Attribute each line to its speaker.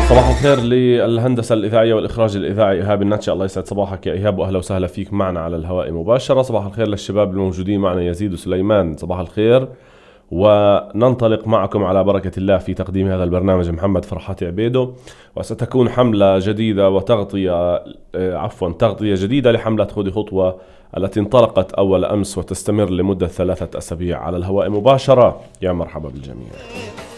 Speaker 1: صباح الخير للهندسة الإذاعية والإخراج الإذاعي إيهاب الناتشي. الله يسعد صباحك يا إيهاب، وأهلا وسهلا فيك معنا على الهواء مباشرة. صباح الخير للشباب الموجودين معنا، يزيد وسليمان صباح الخير. وننطلق معكم على بركة الله في تقديم هذا البرنامج محمد فرحات عبيدو، وستكون حملة جديدة وتغطية تغطية جديدة لحملة خذي خطوة التي انطلقت أول أمس وتستمر لمدة 3 أسابيع على الهواء مباشرة. يا مرحبا بالجميع.